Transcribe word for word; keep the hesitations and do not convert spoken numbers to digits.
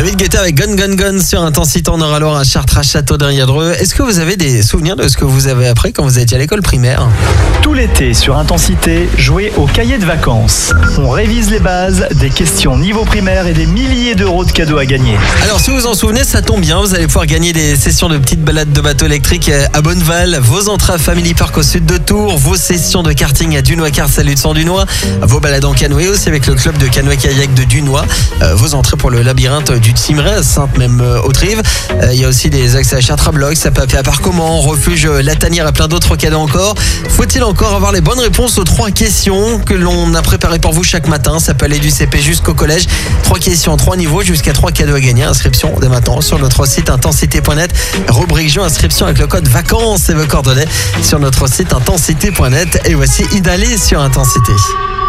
David Guetta avec Gun Gun Gun sur Intensité. On aura alors à Chartres, à Château-Deriadreux. Est-ce que vous avez des souvenirs de ce que vous avez appris quand vous étiez à l'école primaire? Tout l'été sur Intensité, jouez au cahier de vacances. On révise les bases, des questions niveau primaire et des milliers d'euros de cadeaux à gagner. Alors si vous vous en souvenez, ça tombe bien, vous allez pouvoir gagner des sessions de petites balades de bateau électrique à Bonneval, vos entrées à Family Park au sud de Tours, vos sessions de karting à Dunois-Car, salut de San Dunois, vos balades en canoë aussi avec le club de canoë-kayak de Dunois, euh, vos entrées pour le labyrinthe du Timeray à Sainte-Même-Autrive. Euh, il y a aussi des accès à Chartres à Bloc, à Papier à Parcomment, refuge La Tanière et plein d'autres cadeaux encore. Faut-il encore avoir les bonnes réponses aux trois questions que l'on a préparées pour vous chaque matin? Ça peut aller du C P jusqu'au collège. Trois questions, trois niveaux, jusqu'à trois cadeaux à gagner. Inscription dès maintenant sur notre site intensité point net. Rubrique jeu, inscription avec le code vacances et vos coordonnées sur notre site intensité point net. Et voici Idalé sur Intensité.